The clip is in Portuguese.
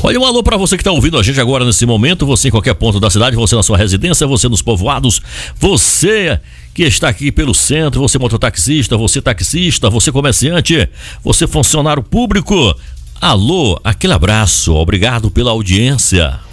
Olha, um alô para você que está ouvindo a gente agora nesse momento, você em qualquer ponto da cidade, você na sua residência, você nos povoados, você que está aqui pelo centro, você mototaxista, você comerciante, você funcionário público. Alô, aquele abraço, obrigado pela audiência.